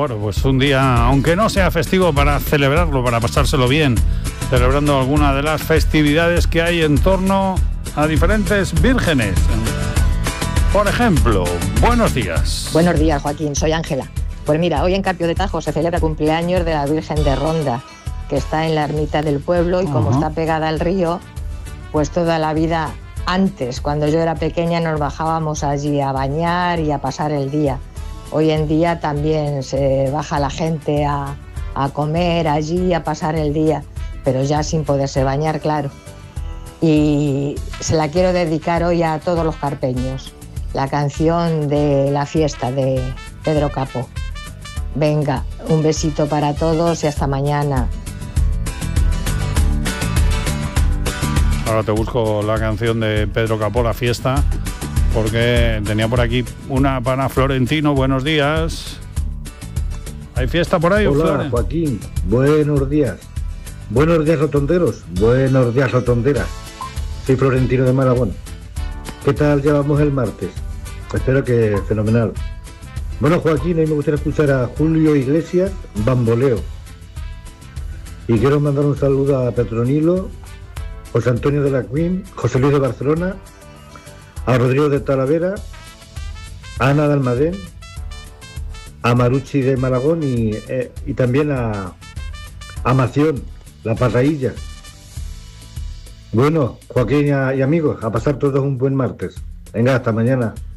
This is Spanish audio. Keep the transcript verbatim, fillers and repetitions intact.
Bueno, pues un día, aunque no sea festivo, para celebrarlo, para pasárselo bien, celebrando alguna de las festividades que hay en torno a diferentes vírgenes. Por ejemplo, buenos días. Buenos días, Joaquín, soy Ángela. Pues mira, hoy en Carpio de Tajo se celebra el cumpleaños de la Virgen de Ronda, que está en la ermita del pueblo y como uh-huh. está pegada al río, pues toda la vida, antes, cuando yo era pequeña, nos bajábamos allí a bañar y a pasar el día. Hoy en día también se baja la gente a, a comer allí, a pasar el día, pero ya sin poderse bañar, claro. Y se la quiero dedicar hoy a todos los carpeños, la canción de la fiesta de Pedro Capó. Venga, un besito para todos y hasta mañana. Ahora te busco la canción de Pedro Capó, La Fiesta, porque tenía por aquí una para Florentino. Buenos días. ¿Hay fiesta por ahí? Hola, Flore? Joaquín. Buenos días. Buenos días, rotonderos. Buenos días, rotonderas. Soy Florentino de Malagón. ¿Qué tal llevamos el martes? Espero que fenomenal. Bueno, Joaquín, a mí me gustaría escuchar a Julio Iglesias, Bamboleo. Y quiero mandar un saludo a Petronilo, José Antonio de la Queen, José Luis de Barcelona, a Rodrigo de Talavera, a Ana de Almadén, a Maruchi de Malagón y, eh, y también a, a Mación, La Parraílla. Bueno, Joaquín y, a, y amigos, a pasar todos un buen martes. Venga, hasta mañana.